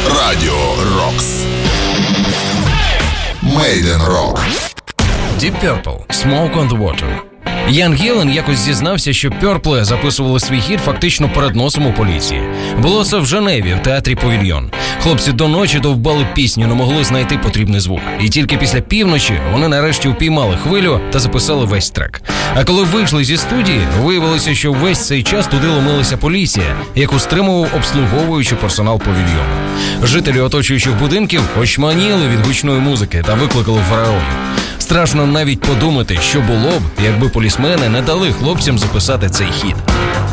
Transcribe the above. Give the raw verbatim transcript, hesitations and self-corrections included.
Радіо Рокс. Made in Rock. Deep Purple, Smoke on the Water. Ян Гілен якось зізнався, що Пьорпли записували свій хіт фактично перед носом у поліції. Було це в Женеві, в театрі Павільйон. Хлопці до ночі довбали пісню, не могли знайти потрібний звук. І тільки після півночі вони нарешті упіймали хвилю та записали весь трек. А коли вийшли зі студії, виявилося, що весь цей час туди ломилася поліція, яку стримував обслуговуючий персонал павільйону. Жителі оточуючих будинків очманіли від гучної музики та викликали фараонів. Страшно навіть подумати, що було б, якби полісмени не дали хлопцям записати цей хіт.